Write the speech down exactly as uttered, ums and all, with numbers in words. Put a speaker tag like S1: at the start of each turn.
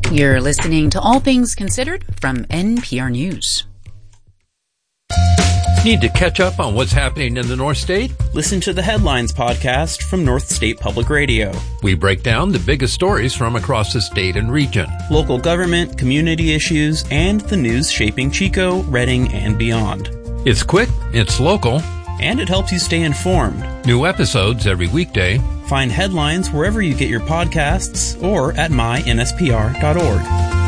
S1: You're listening to All Things Considered from N P R News.
S2: Need to catch up on what's happening in the North State?
S3: Listen to the Headlines podcast from North State Public Radio.
S2: We break down the biggest stories from across the state and region.
S3: Local government, community issues, and the news shaping Chico, Redding, and beyond.
S2: It's quick, it's local,
S3: and it helps you stay informed.
S2: New episodes every weekday.
S3: Find Headlines wherever you get your podcasts or at my N S P R dot org.